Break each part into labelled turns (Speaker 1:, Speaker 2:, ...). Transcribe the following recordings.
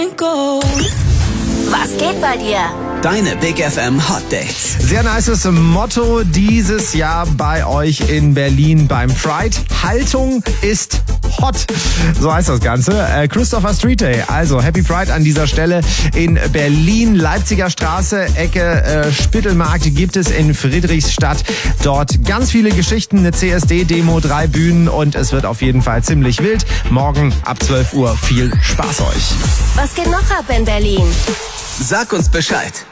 Speaker 1: Was geht bei dir?
Speaker 2: Deine Big FM Hot Dates.
Speaker 3: Sehr nices Motto dieses Jahr bei euch in Berlin beim Pride. Haltung ist hot. So heißt das Ganze. Christopher Street Day. Also Happy Pride an dieser Stelle in Berlin. Leipziger Straße, Ecke Spittelmarkt gibt es in Friedrichstadt. Dort ganz viele Geschichten, eine CSD-Demo, 3 Bühnen und es wird auf jeden Fall ziemlich wild. Morgen ab 12 Uhr. Viel Spaß euch.
Speaker 1: Was geht noch ab in Berlin?
Speaker 2: Sag uns Bescheid.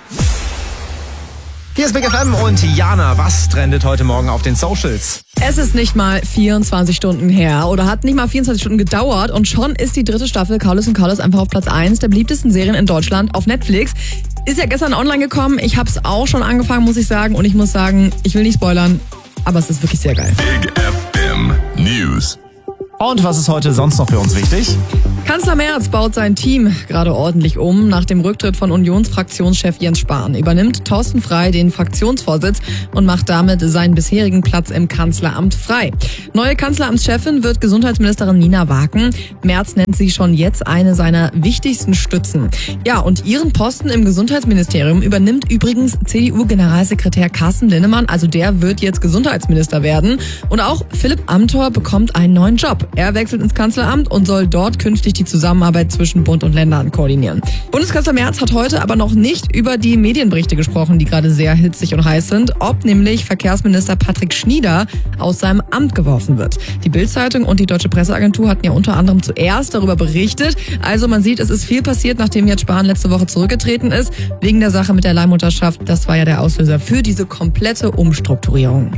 Speaker 3: Hier ist Big FM und Jana, was trendet heute Morgen auf den Socials?
Speaker 4: Es ist nicht mal 24 Stunden her oder hat nicht mal 24 Stunden gedauert und schon ist die 3. Staffel Carlos & Carlos einfach auf Platz 1 der beliebtesten Serien in Deutschland auf Netflix. Ist ja gestern online gekommen, ich habe es auch schon angefangen, muss ich sagen, und ich muss sagen, ich will nicht spoilern, aber es ist wirklich sehr geil.
Speaker 5: Big FM News.
Speaker 3: Und was ist heute sonst noch für uns wichtig?
Speaker 4: Kanzler Merz baut sein Team gerade ordentlich um. Nach dem Rücktritt von Unionsfraktionschef Jens Spahn übernimmt Thorsten Frey den Fraktionsvorsitz und macht damit seinen bisherigen Platz im Kanzleramt frei. Neue Kanzleramtschefin wird Gesundheitsministerin Nina Waken. Merz nennt sie schon jetzt eine seiner wichtigsten Stützen. Ja, und ihren Posten im Gesundheitsministerium übernimmt übrigens CDU-Generalsekretär Carsten Linnemann. Also der wird jetzt Gesundheitsminister werden. Und auch Philipp Amthor bekommt einen neuen Job. Er wechselt ins Kanzleramt und soll dort künftig die Zusammenarbeit zwischen Bund und Ländern koordinieren. Bundeskanzler Merz hat heute aber noch nicht über die Medienberichte gesprochen, die gerade sehr hitzig und heiß sind, ob nämlich Verkehrsminister Patrick Schnieder aus seinem Amt geworfen wird. Die Bild-Zeitung und die Deutsche Presseagentur hatten ja unter anderem zuerst darüber berichtet. Also man sieht, es ist viel passiert, nachdem jetzt Spahn letzte Woche zurückgetreten ist, wegen der Sache mit der Leihmutterschaft. Das war ja der Auslöser für diese komplette Umstrukturierung.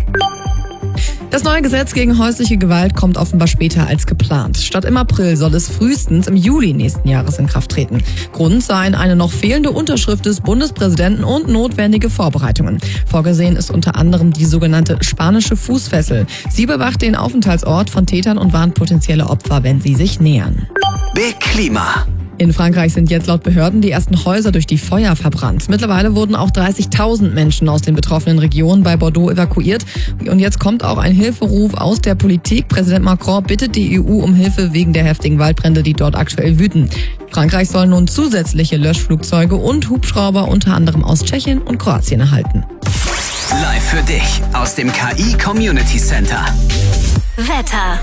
Speaker 4: Das neue Gesetz gegen häusliche Gewalt kommt offenbar später als geplant. Statt im April soll es frühestens im Juli nächsten Jahres in Kraft treten. Grund seien eine noch fehlende Unterschrift des Bundespräsidenten und notwendige Vorbereitungen. Vorgesehen ist unter anderem die sogenannte spanische Fußfessel. Sie bewacht den Aufenthaltsort von Tätern und warnt potenzielle Opfer, wenn sie sich nähern.
Speaker 2: Big Klima.
Speaker 4: In Frankreich sind jetzt laut Behörden die ersten Häuser durch die Feuer verbrannt. Mittlerweile wurden auch 30.000 Menschen aus den betroffenen Regionen bei Bordeaux evakuiert. Und jetzt kommt auch ein Hilferuf aus der Politik. Präsident Macron bittet die EU um Hilfe wegen der heftigen Waldbrände, die dort aktuell wüten. Frankreich soll nun zusätzliche Löschflugzeuge und Hubschrauber unter anderem aus Tschechien und Kroatien erhalten.
Speaker 2: Live für dich aus dem KI Community Center.
Speaker 1: Wetter.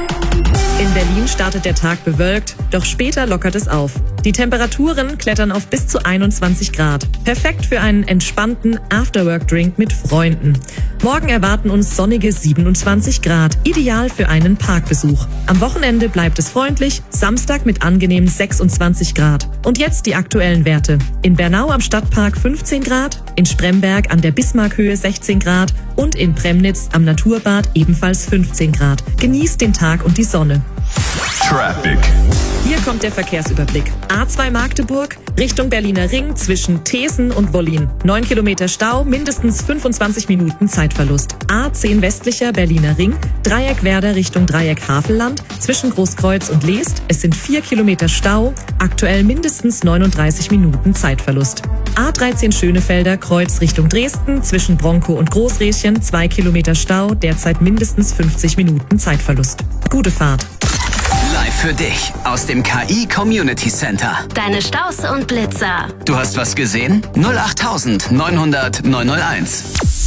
Speaker 6: In Berlin startet der Tag bewölkt, doch später lockert es auf. Die Temperaturen klettern auf bis zu 21 Grad. Perfekt für einen entspannten Afterwork-Drink mit Freunden. Morgen erwarten uns sonnige 27 Grad, ideal für einen Parkbesuch. Am Wochenende bleibt es freundlich, Samstag mit angenehmen 26 Grad. Und jetzt die aktuellen Werte. In Bernau am Stadtpark 15 Grad, in Spremberg an der Bismarckhöhe 16 Grad und in Premnitz am Naturbad ebenfalls 15 Grad. Genießt den Tag und die Sonne.
Speaker 5: Traffic.
Speaker 6: Hier kommt der Verkehrsüberblick. A2 Magdeburg, Richtung Berliner Ring zwischen Thesen und Wollin. 9 Kilometer Stau, mindestens 25 Minuten Zeitverlust. A10 westlicher Berliner Ring, Dreieck Werder Richtung Dreieck Havelland, zwischen Großkreuz und Leest. Es sind 4 Kilometer Stau, aktuell mindestens 39 Minuten Zeitverlust. A13 Schönefelder Kreuz Richtung Dresden, zwischen Bronkow und Großräschen, 2 Kilometer Stau, derzeit mindestens 50 Minuten Zeitverlust. Gute Fahrt.
Speaker 2: Live für dich aus dem KI Community Center.
Speaker 1: Deine Staus und Blitzer.
Speaker 2: Du hast was gesehen? 08900 901.